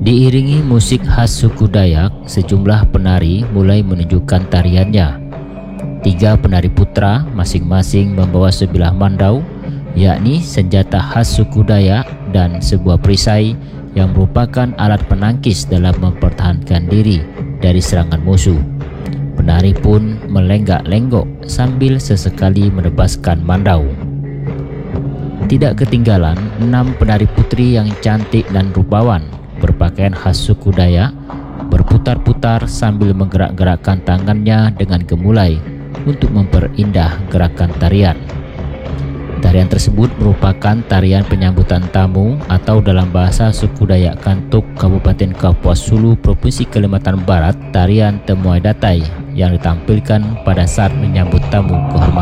Diiringi musik khas suku Dayak, sejumlah penari mulai menunjukkan tariannya. 3 penari putra masing-masing membawa sebilah mandau, yakni senjata khas suku Dayak, dan sebuah perisai yang merupakan alat penangkis dalam mempertahankan diri dari serangan musuh. Penari pun melenggak-lenggok sambil sesekali menebaskan mandau. Tidak ketinggalan 6 penari putri yang cantik dan rupawan berpakaian khas suku Dayak berputar-putar sambil menggerak-gerakkan tangannya dengan gemulai untuk memperindah gerakan tarian. Tarian tersebut merupakan tarian penyambutan tamu atau dalam bahasa suku Dayak Kantuk Kabupaten Kapuas Hulu Provinsi Kalimantan Barat, tarian Temuai Datai yang ditampilkan pada saat menyambut tamu kehormatan.